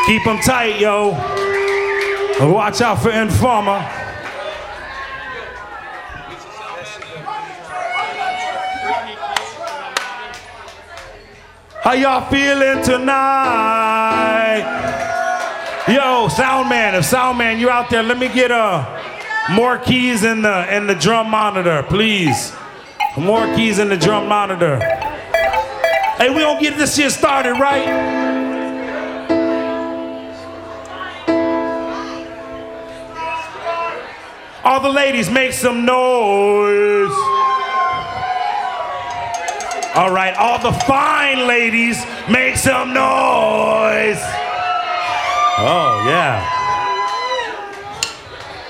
Keep them tight, yo. Watch out for Informer. How y'all feeling tonight? Yo, Soundman, if Soundman, you out there, let me get more keys in the drum monitor, please. More keys in the drum monitor. Hey, we gonna get this shit started, right? All the ladies, make some noise. All right, all the fine ladies, make some noise. Oh, yeah.